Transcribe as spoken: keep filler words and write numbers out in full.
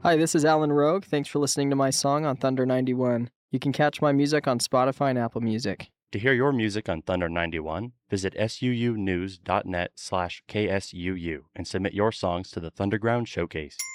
Hi, this is Alan Rogue. Thanks for listening to my song on Thunder ninety-one. You can catch my music on Spotify and Apple Music. To hear your music on Thunder ninety-one, visit suunews.net slash KSUU and submit your songs to the Thunderground Showcase.